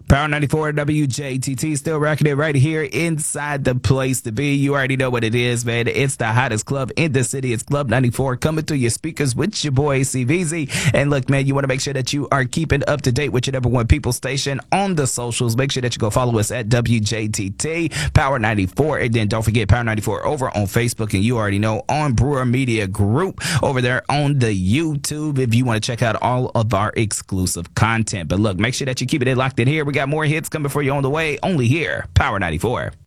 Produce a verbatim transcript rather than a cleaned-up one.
Power ninety-four W J T T still rocking it right here inside the place to be. You already know what it is, man. It's the hottest club in the city. It's Club ninety-four coming through your speakers with your boy C V Z. And look, man, you want to make sure that you are keeping up to date with your number one people station on the socials. Make sure that you go follow us at W J T T, Power ninety-four. And then don't forget Power ninety-four over on Facebook. And you already know on Brewer Media Group over there on the YouTube if you want to check out all of our exclusive content. But look, make sure that you keep it locked in here. We got more hits coming for you on the way, only here, Power ninety-four.